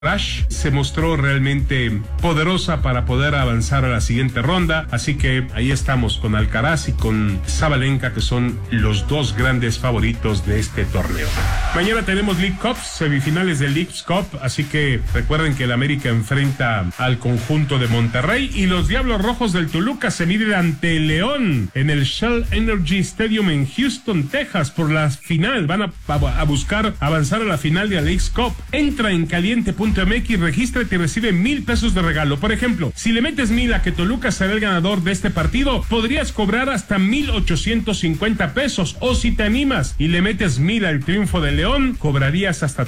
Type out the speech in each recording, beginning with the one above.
Rush se mostró realmente poderosa para poder avanzar a la siguiente ronda, así que ahí estamos con Alcaraz y con Sabalenka, que son los dos grandes favoritos de este torneo. Mañana tenemos League Cup, semifinales del League Cup, así que recuerden que el América enfrenta al conjunto de Monterrey y los Diablos Rojos del Toluca se miden ante el León en el Shell Energy Stadium en Houston, Texas, por la final. Van a buscar avanzar a la final de la League Cup. Entra en caliente.mx, regístrate y recibe $1,000 de regalo. Por ejemplo, si le metes 1,000 a que Toluca será el ganador de este partido, podrías cobrar hasta $1,850, o si te animas y le metes 1,000 al triunfo de León, cobrarías hasta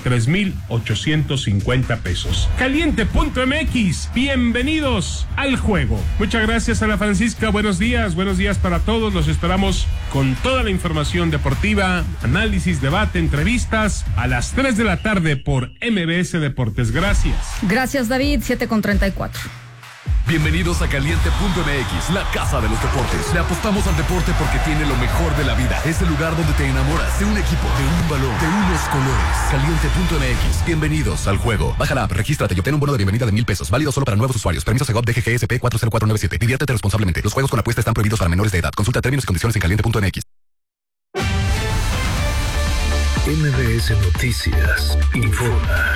$3,850. Caliente.mx, bienvenidos al juego. Muchas gracias, Ana Francisca, buenos días para todos, los esperamos con toda la información deportiva, análisis, debate, entrevistas a las 3 de la tarde por MBS Deportes. Gracias. Gracias, David. 7:34. Bienvenidos a Caliente.mx, la casa de los deportes. Le apostamos al deporte porque tiene lo mejor de la vida. Es el lugar donde te enamoras de un equipo, de un balón, de unos colores. Caliente.mx. Bienvenidos al juego. Baja la app, regístrate y obtén un bono de bienvenida de $1,000. Válido solo para nuevos usuarios. Permiso Segov DGGSP 40497. Diviértete responsablemente. Los juegos con apuesta están prohibidos para menores de edad. Consulta términos y condiciones en Caliente.mx. MBS Noticias informa.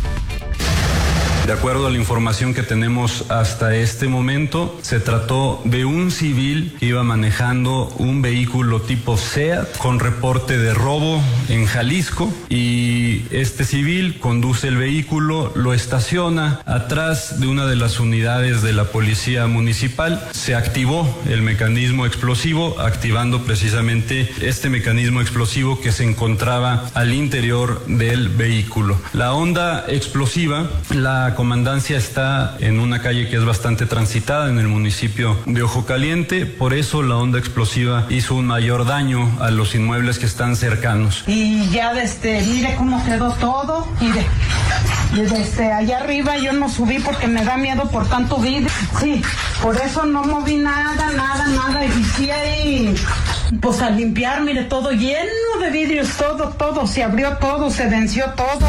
De acuerdo a la información que tenemos hasta este momento, se trató de un civil que iba manejando un vehículo tipo SEAT con reporte de robo en Jalisco, y este civil conduce el vehículo, lo estaciona atrás de una de las unidades de la policía municipal. Se activó el mecanismo explosivo, activando precisamente este mecanismo explosivo que se encontraba al interior del vehículo. La onda explosiva, la comandancia está en una calle que es bastante transitada en el municipio de Ojo Caliente, por eso la onda explosiva hizo un mayor daño a los inmuebles que están cercanos. Y ya mire cómo quedó todo, mire, y desde allá arriba yo no subí porque me da miedo por tanto vidrio, sí, por eso no moví nada, y sí ahí, pues al limpiar, mire, todo lleno de vidrios, todo, se abrió todo, se venció todo.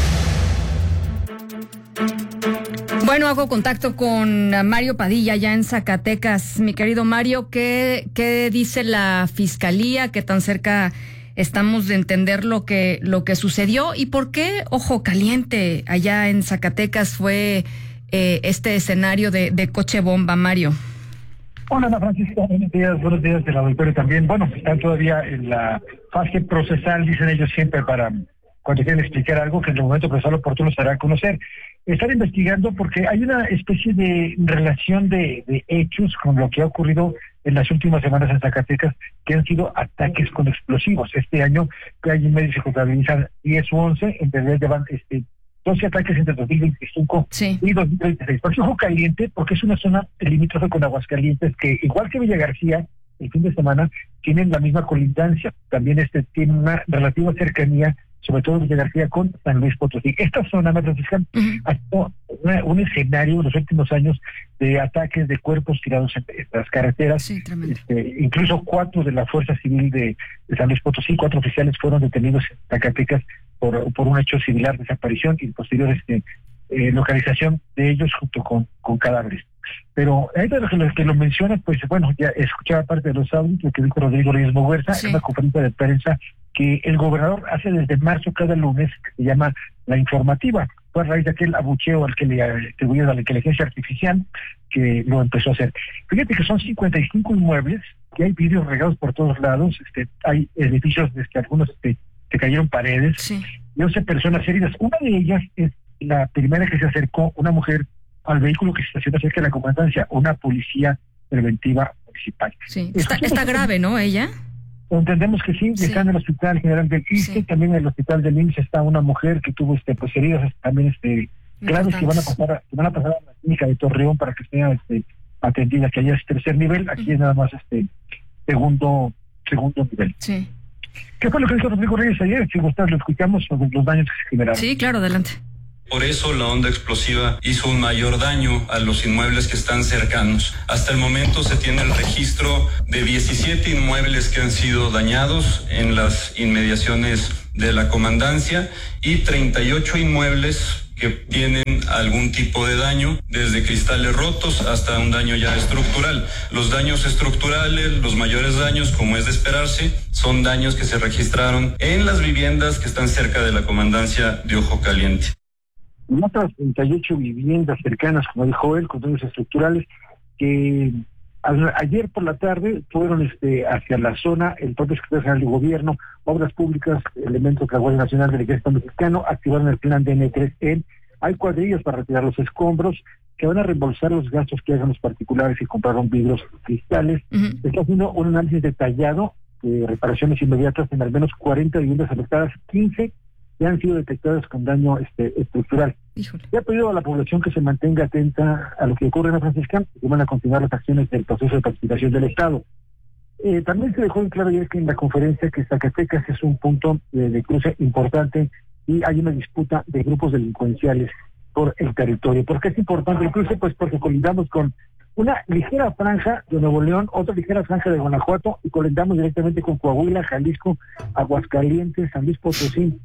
Bueno, hago contacto con Mario Padilla ya en Zacatecas. Mi querido Mario, ¿qué dice la Fiscalía? ¿Qué tan cerca estamos de entender lo que sucedió? ¿Y por qué Ojo Caliente allá en Zacatecas fue este escenario de coche bomba, Mario? Hola, Ana Francisca, buenos días del auditorio también. Bueno, están todavía en la fase procesal, dicen ellos siempre, para cuando quieren explicar algo, que en el momento procesal oportuno se hará a conocer. Están investigando porque hay una especie de relación de hechos con lo que ha ocurrido en las últimas semanas en Zacatecas, que han sido ataques con explosivos. Este año hay en medio se contabilizan 10 u 11, en realidad llevan 12 ataques entre 2025 y 2026. Por eso Ojo Caliente, porque es una zona limítrofe con Aguascalientes, que igual que Villa García, el fin de semana, tienen la misma colindancia. También tiene una relativa cercanía, sobre todo Villa García, con San Luis Potosí. Esta zona, Ana Francisca, ha sido un escenario en los últimos años de ataques de cuerpos tirados en las carreteras. Sí, tremendo. Incluso 4 de la Fuerza Civil de San Luis Potosí, 4 oficiales fueron detenidos en Zacatecas por un hecho similar, desaparición y posterior localización de ellos junto con cadáveres. Pero ahorita los que lo mencionan, pues bueno, ya escuchaba parte de los audios, lo que dijo Rodrigo Reyes Moguerza en una conferencia de prensa que el gobernador hace desde marzo cada lunes, que se llama La Informativa. Fue a raíz de aquel abucheo al que le atribuyeron a la inteligencia artificial que lo empezó a hacer. Fíjate que son 55 inmuebles, que hay vidrios regados por todos lados, hay edificios, algunos se cayeron paredes, y 11 personas heridas. Una de ellas es la primera que se acercó, una mujer, al vehículo que se estaciona cerca de la comandancia, una policía preventiva municipal. Sí, está grave, ¿no, ella? Entendemos que sí, está en el Hospital General del ISSSTE, también en el Hospital del IMSS está una mujer que tuvo pues heridas también graves que van a pasar a la clínica de Torreón para que sea atendida, que allá es tercer nivel, aquí es nada más segundo nivel. Sí. ¿Qué fue lo que dijo Rodrigo Reyes ayer? Si gustas, lo escuchamos sobre los daños que se generaron. Sí, claro, adelante. Por eso la onda explosiva hizo un mayor daño a los inmuebles que están cercanos. Hasta el momento se tiene el registro de 17 inmuebles que han sido dañados en las inmediaciones de la comandancia y 38 inmuebles que tienen algún tipo de daño, desde cristales rotos hasta un daño ya estructural. Los daños estructurales, los mayores daños, como es de esperarse, son daños que se registraron en las viviendas que están cerca de la comandancia de Ojo Caliente. En otras 38 viviendas cercanas, como dijo él, con daños estructurales, que ayer por la tarde fueron hacia la zona, el propio secretario general de Gobierno, Obras Públicas, elementos de la Guardia Nacional del Ejército Mexicano, activaron el plan DN3N. Hay cuadrillas para retirar los escombros, que van a reembolsar los gastos que hagan los particulares y compraron vidrios cristales. Se está haciendo un análisis detallado de reparaciones inmediatas en al menos 40 viviendas afectadas, 15 ya han sido detectadas con daño estructural. Híjole. Se ha pedido a la población que se mantenga atenta a lo que ocurre en la Franciscan y van a continuar las acciones del proceso de participación del Estado. También se dejó en claro ayer que en la conferencia que Zacatecas es un punto de cruce importante y hay una disputa de grupos delincuenciales por el territorio. ¿Por qué es importante el cruce? Pues porque colindamos con una ligera franja de Nuevo León, otra ligera franja de Guanajuato y colindamos directamente con Coahuila, Jalisco, Aguascalientes, San Luis Potosí.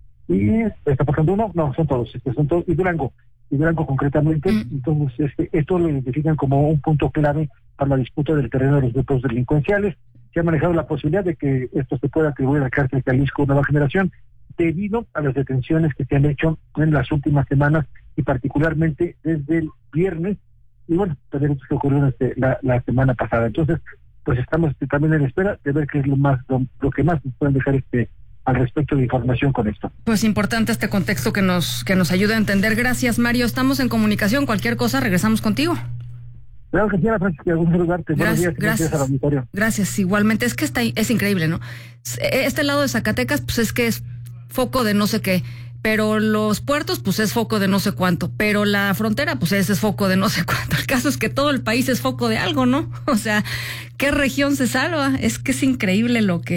Y está pasando uno, no, son todos, y Durango concretamente. Entonces esto lo identifican como un punto clave para la disputa del terreno de los grupos delincuenciales. Se ha manejado la posibilidad de que esto se pueda atribuir al cártel Jalisco Nueva Generación debido a las detenciones que se han hecho en las últimas semanas y particularmente desde el viernes y bueno, también esto que ocurrió la semana pasada. Entonces pues estamos también en espera de ver qué es lo que más nos pueden dejar al respecto de información con esto. Pues importante este contexto que nos ayuda a entender. Gracias, Mario. Estamos en comunicación. Cualquier cosa, regresamos contigo. Claro que sí, Francisca, algún saludarte. Buenos días, gracias al auditorio. Gracias, igualmente. Es que es increíble, ¿no? Este lado de Zacatecas, pues es que es foco de no sé qué, pero los puertos, pues es foco de no sé cuánto, pero la frontera, pues ese es foco de no sé cuánto. El caso es que todo el país es foco de algo, ¿no? O sea, ¿qué región se salva? Es que es increíble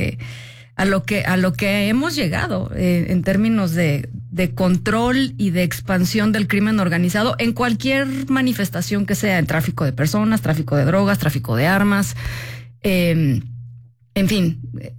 a lo que hemos llegado en términos de control y de expansión del crimen organizado en cualquier manifestación que sea, en tráfico de personas, tráfico de drogas, tráfico de armas, en fin,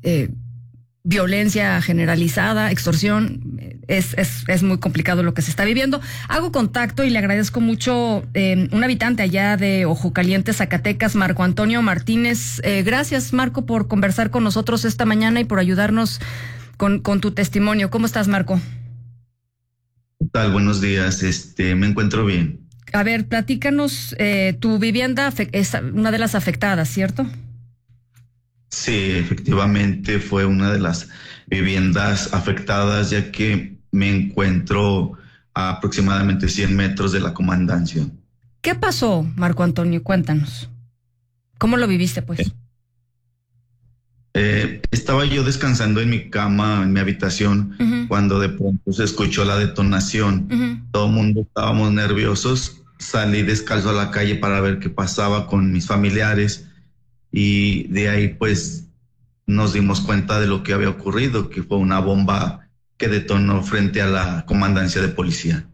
violencia generalizada, extorsión. Es muy complicado lo que se está viviendo. Hago contacto y le agradezco mucho un habitante allá de Ojo Caliente, Zacatecas, Marco Antonio Martínez. Gracias, Marco, por conversar con nosotros esta mañana y por ayudarnos con tu testimonio. ¿Cómo estás, Marco? ¿Qué tal? Buenos días. Me encuentro bien. A ver, platícanos, tu vivienda es una de las afectadas, ¿cierto? Sí, efectivamente fue una de las viviendas afectadas, ya que me encuentro a aproximadamente 100 metros de la comandancia. ¿Qué pasó, Marco Antonio? Cuéntanos. ¿Cómo lo viviste, pues? Estaba yo descansando en mi cama, en mi habitación, cuando de pronto se escuchó la detonación. Todo el mundo estábamos nerviosos. Salí descalzo a la calle para ver qué pasaba con mis familiares y de ahí pues nos dimos cuenta de lo que había ocurrido, que fue una bomba que detonó frente a la comandancia de policía.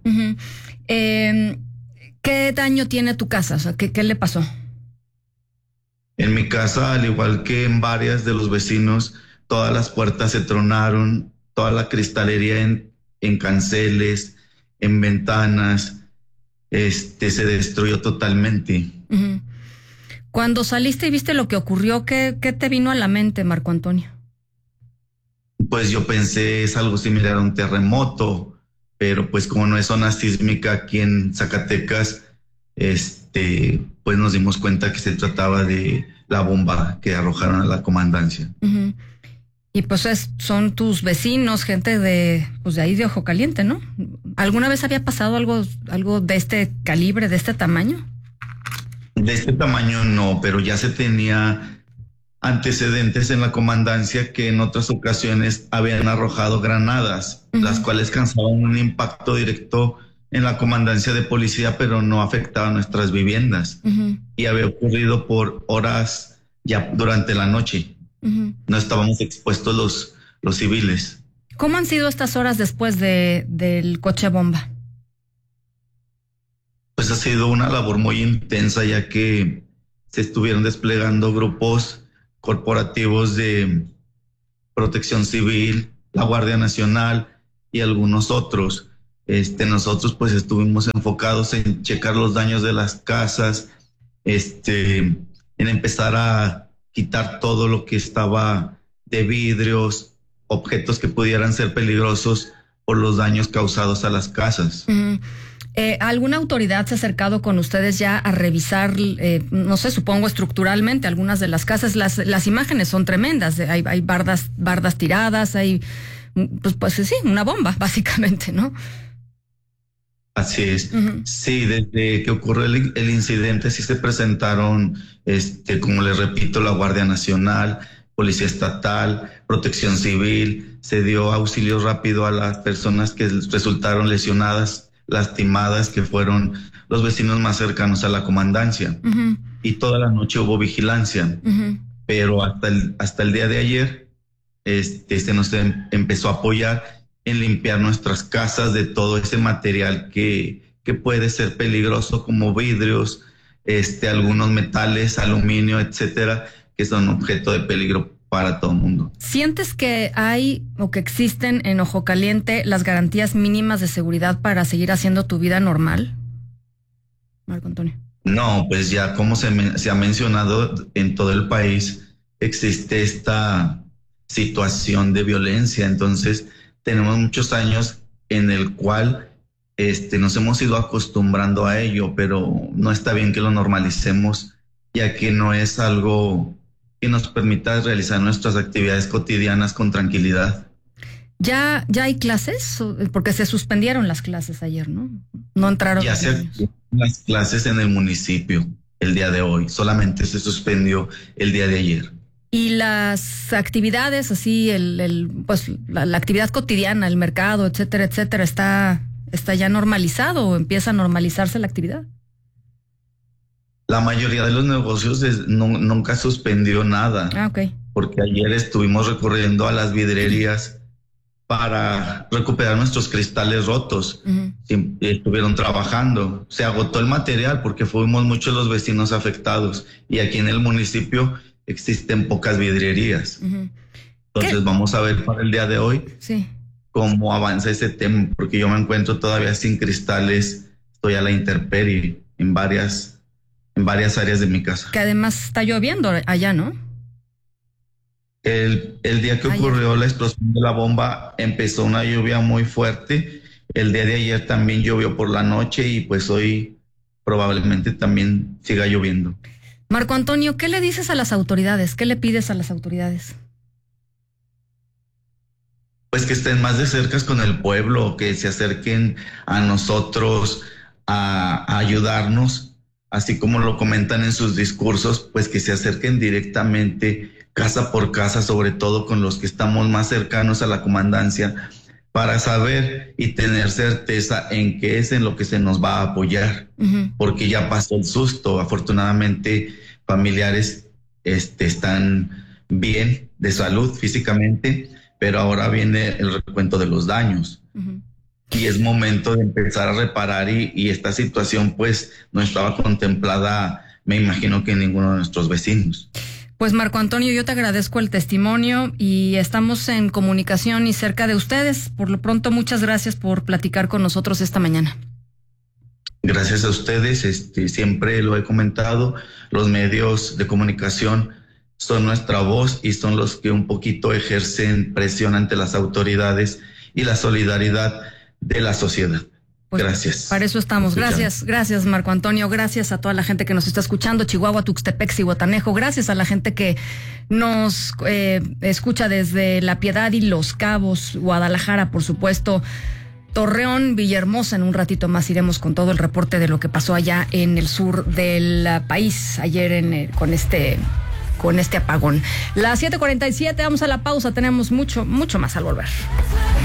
¿Qué daño tiene tu casa? O sea, ¿qué le pasó? En mi casa, al igual que en varias de los vecinos, todas las puertas se tronaron, toda la cristalería en canceles, en ventanas, se destruyó totalmente. Cuando saliste y viste lo que ocurrió, ¿qué te vino a la mente, Marco Antonio? Pues yo pensé, es algo similar a un terremoto, pero pues como no es zona sísmica aquí en Zacatecas, pues nos dimos cuenta que se trataba de la bomba que arrojaron a la comandancia. Y pues son tus vecinos, gente de ahí de Ojo Caliente, ¿no? ¿Alguna vez había pasado algo de este calibre, de este tamaño? De este tamaño no, pero ya se tenía antecedentes en la comandancia que en otras ocasiones habían arrojado granadas, las cuales causaban un impacto directo en la comandancia de policía, pero no afectaban nuestras viviendas. Y había ocurrido por horas ya durante la noche. No estábamos expuestos los civiles. ¿Cómo han sido estas horas después del coche bomba? Pues ha sido una labor muy intensa, ya que se estuvieron desplegando grupos corporativos de Protección Civil, la Guardia Nacional y algunos otros. nosotros pues estuvimos enfocados en checar los daños de las casas, en empezar a quitar todo lo que estaba de vidrios, objetos que pudieran ser peligrosos por los daños causados a las casas. Uh-huh. ¿Alguna autoridad se ha acercado con ustedes ya a revisar, no sé, supongo estructuralmente algunas de las casas? Las imágenes son tremendas, hay bardas tiradas, hay, pues sí, una bomba, básicamente, ¿no? Así es. Uh-huh. Sí, desde que ocurrió el incidente sí se presentaron, como les repito, la Guardia Nacional, Policía Estatal, Protección Civil, se dio auxilio rápido a las personas que resultaron lesionadas, lastimadas, que fueron los vecinos más cercanos a la comandancia. Uh-huh. Y toda la noche hubo vigilancia. Uh-huh. Pero hasta el día de ayer, se nos empezó a apoyar en limpiar nuestras casas de todo ese material que puede ser peligroso, como vidrios, algunos metales, aluminio, etcétera, que son objeto de peligro para todo el mundo. ¿Sientes que hay o que existen en Ojo Caliente las garantías mínimas de seguridad para seguir haciendo tu vida normal, Marco Antonio? No, pues ya como se ha mencionado, en todo el país existe esta situación de violencia. Entonces tenemos muchos años en el cual nos hemos ido acostumbrando a ello, pero no está bien que lo normalicemos, ya que no es algo que nos permita realizar nuestras actividades cotidianas con tranquilidad. ¿Ya hay clases? Porque se suspendieron las clases ayer, ¿no? No entraron. Ya se activaron las clases en el municipio el día de hoy, solamente se suspendió el día de ayer. Y las actividades, así, pues la actividad cotidiana, el mercado, etcétera, etcétera, ¿está ya normalizado o empieza a normalizarse la actividad? La mayoría de los negocios nunca suspendió nada. Ah, ok. Porque ayer estuvimos recurriendo a las vidrierías para recuperar nuestros cristales rotos. Uh-huh. Estuvieron trabajando. Se agotó el material porque fuimos muchos los vecinos afectados. Y aquí en el municipio existen pocas vidrierías. Uh-huh. Entonces vamos a ver para el día de hoy cómo avanza ese tema, porque yo me encuentro todavía sin cristales, estoy a la intemperie en varias áreas de mi casa. Que además está lloviendo allá, ¿no? El día que ocurrió la explosión de la bomba empezó una lluvia muy fuerte. El día de ayer también llovió por la noche y pues hoy probablemente también siga lloviendo. Marco Antonio, ¿qué le dices a las autoridades? ¿Qué le pides a las autoridades? Pues que estén más de cerca con el pueblo, que se acerquen a nosotros a ayudarnos, así como lo comentan en sus discursos, pues que se acerquen directamente casa por casa, sobre todo con los que estamos más cercanos a la comandancia, para saber y tener certeza en qué es en lo que se nos va a apoyar. Uh-huh. Porque ya pasó el susto. Afortunadamente, familiares están bien de salud físicamente, pero ahora viene el recuento de los daños. Uh-huh. Y es momento de empezar a reparar y esta situación pues no estaba contemplada, me imagino que en ninguno de nuestros vecinos. Pues Marco Antonio, yo te agradezco el testimonio y estamos en comunicación y cerca de ustedes. Por lo pronto, muchas gracias por platicar con nosotros esta mañana. Gracias a ustedes, siempre lo he comentado, los medios de comunicación son nuestra voz y son los que un poquito ejercen presión ante las autoridades y la solidaridad de la sociedad. Pues gracias. Para eso estamos. Gracias Marco Antonio. Gracias a toda la gente que nos está escuchando, Chihuahua, Tuxtepec, Zihuatanejo. Gracias a la gente que nos escucha desde La Piedad y Los Cabos, Guadalajara, por supuesto, Torreón, Villahermosa. En un ratito más iremos con todo el reporte de lo que pasó allá en el sur del país ayer con este apagón. Las 7:47, vamos a la pausa. Tenemos mucho más al volver.